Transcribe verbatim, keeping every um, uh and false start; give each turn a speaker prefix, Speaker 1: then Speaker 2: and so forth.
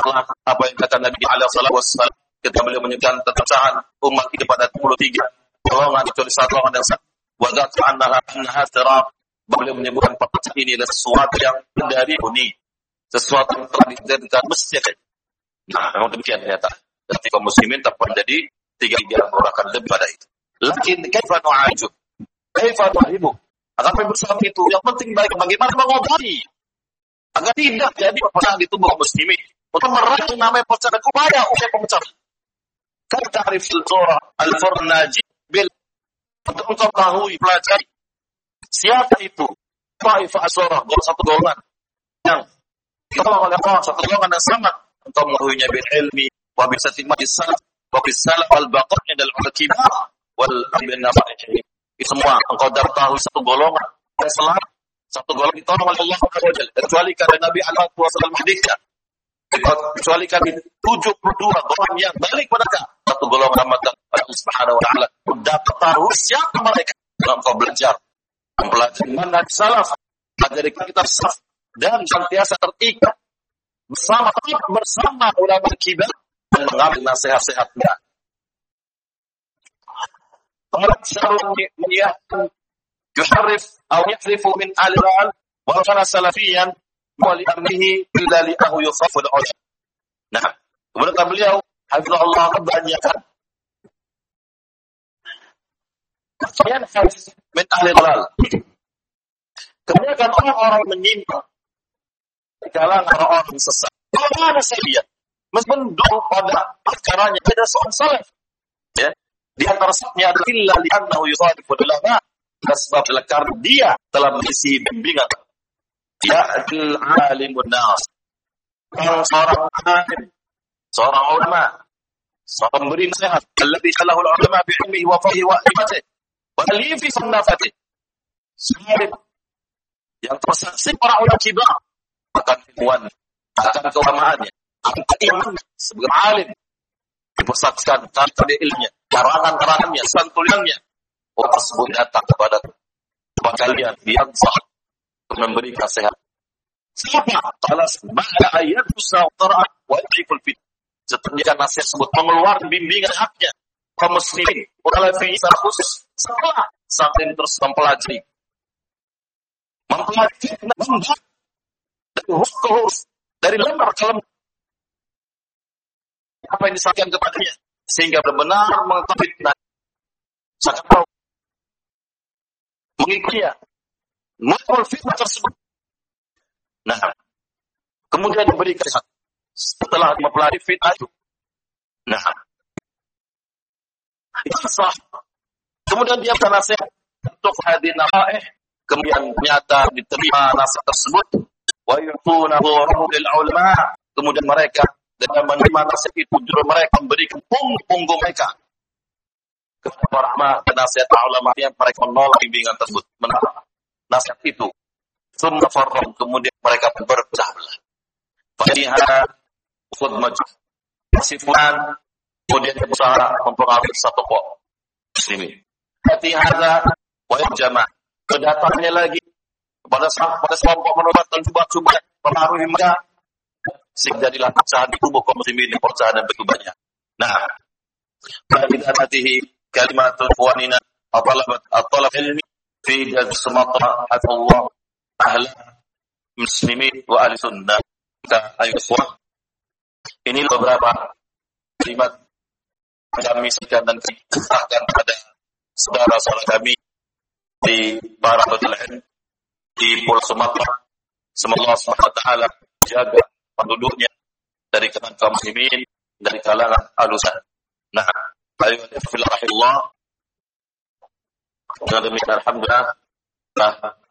Speaker 1: setelah apa yang kata Nabi alaihi wasallam ketika beliau menyebutkan perpecahan umat ini pada dua puluh tiga golongan, kecuali satu golongan yang satu. Wa dzakara annaha annaha sirat. Beliau menyebutkan perpecahan ini adalah sesuatu yang dari bumi, sesuatu yang telah dijadikan masjid. Nah, memang demikian ternyata. Dan kaum muslimin terjadi tiga-tiga bahkan lebih pada itu. Lakin kaifa nu'aju? Kaifa nu'ibu? Agar bersama itu yang penting baik bagaimana mengobati agar tidak jadi perpecahan di tubuh muslimin. Untuk meraih namanya perpecahan kepada upaya pemecahan. Kata ta'rif al-Zura al-Furnaji bil untuk engkau tahu pelajari siapa itu Taifah Asyura, satu golongan yang ditolong oleh Allah, satu golongan yang sangat engkau mengetahuinya bil ilmi wa bi satimati salaf wa bis salaf wal baqarnya dalam al-kibar wal ibn nafa'i. Semua engkau dapat tahu satu golongan yang selamat, satu golongan ditolong oleh Allah kecuali karena Nabi alaihi wasallam hadisnya, kecuali kami tujuh puluh dua golongan yang balik mereka satu golongan rahmatan Allah Subhanahu wa taala. Dapat tahu siapa mereka dalam kau belajar mempelajari manhaj salaf, dari kitab salaf dan senantiasa terikat bersama bersama ulama kibar dan mengambil nasihat-nasihatnya. Syarun yuharrif atau yahrifu min al-al wa kana salafiyan wa li amrihi illa li ahu yusafu al-ujub. Nah, kemudian beliau hafizahullah kebanyakan yang harus min al-al. Kebanyakan orang-orang menyimpang di kalangan orang-orang sesat. Bagaimana saya lihat? Meskipun pada perkaranya ada seorang salaf, ya. Di antara sebabnya adalah illa li'annahu yusadiful ulama. Sebab adalah karena dia telah mengisi bimbingan. Dia adalah alimun nas. Seorang alim, seorang ulama, seorang pemberi nasihat. Alladhi shalahul ulama bi'ilmihi wa fahihi wa imatih. Wa alifi sannafatih. Seorang yang tersaksi para ulama kibar akan ilmuwan, akan keulamaannya, akan keimanan sebagai alim. Dipersaksikan tanda ilmunya, karangan-karangannya, santulannya. Orang tersebut datang kepada kepada kalian yang sah untuk memberi nasihat. Siapa? Kalau ma'ala ayat usawtara'at wa ya'riful fit. Setelah nasihat tersebut mengeluarkan bimbingan haknya kaum muslimin, ulama secara khusus setelah sampai terus mempelajari mempelajari membuat dari huruf dari lembar ke lembar apa yang disampaikan kepadanya sehingga benar-benar mengetahui fitnah. Sakau mengikutinya, mengikut fitnah tersebut. Nah, kemudian diberi nasihat setelah mempelajari fitnah itu. Nah, itu sah. Kemudian dia bernasihat untuk hadir nafaih. Kemudian ternyata diterima nasihat tersebut. Wa yu'tunahu lil ulama. Kemudian mereka dengan menerima nasihat itu justru mereka memberikan punggung mereka kepada para nasihat ulama yang mereka menolak bimbingan tersebut, menolak nasihat itu. Summa farraq, kemudian mereka berpecah belah. Fadiha khudmah masifan, kemudian berusaha mempengaruhi satu kelompok muslimin. Fadiha wa jama', kedatangannya lagi pada pada kelompok menolak dan coba-coba mempengaruhi mereka sehingga jadilah pecahan di tubuh kaum muslimin, perpecahan yang begitu banyak. Nah, pada hatihi kalimatul ikhwanina atalabat atalab ilmi fi jaz Sumatera Allah ahli muslimin wa ahli sunnah. Ayuhwah, ini beberapa kalimat kami sekian dan kisahkan pada saudara-saudara kami di para ilmu di Pulau Sumatera. Semoga Allah Subhanahu wa taala jaga penduduknya dari kalangan kaum muslimin, dari kalangan alusan. Nah, ayo fillah, dengan demikian alhamdulillah, nah,